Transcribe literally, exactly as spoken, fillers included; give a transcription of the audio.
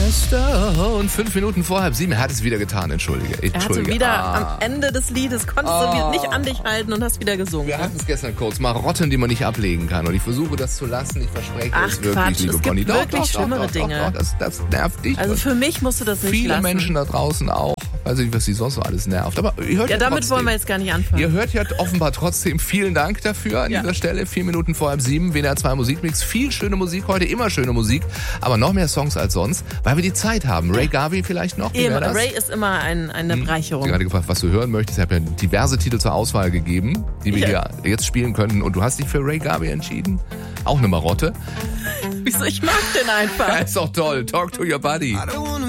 Stone. Fünf Minuten vor halb sieben. Er hat es wieder getan, entschuldige. entschuldige. Er hatte wieder ah. am Ende des Liedes, konntest ah. du nicht an dich halten und hast wieder gesungen. Wir hatten es gestern kurz. Marotten, die man nicht ablegen kann. Und ich versuche das zu lassen. Ich verspreche Ach, es wirklich, Quatsch, liebe es Bonnie. gibt Doch, wirklich doch, schlimmere doch, Dinge. Doch, doch, das, das nervt dich. Also für mich musst du das nicht Viele lassen. Menschen da draußen auch. Weiß nicht, was sie sonst so alles nervt. Aber ihr hört ja, ja damit trotzdem. wollen wir jetzt gar nicht anfangen. Ihr hört ja offenbar trotzdem. Vielen Dank dafür an ja. dieser Stelle. Vier Minuten vor halb sieben. W D R zwei Musikmix. Viel schöne Musik heute. Immer schöne Musik. Aber noch mehr Songs als sonst, weil wir die Zeit haben. Ray Garvey vielleicht noch? Eben, Ray ist immer ein, eine hm. Bereicherung. Ich habe gerade gefragt, was du hören möchtest. Ich habe ja diverse Titel zur Auswahl gegeben, die wir ja. hier jetzt spielen könnten. Und du hast dich für Ray Garvey entschieden? Auch eine Marotte? Wieso? Ich mag den einfach. Ja, ist doch toll. Talk to your buddy.